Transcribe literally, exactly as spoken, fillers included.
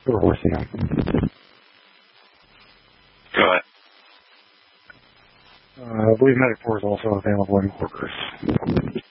Or Horseam. Go ahead. Uh, I believe Medic four is also available in quarters.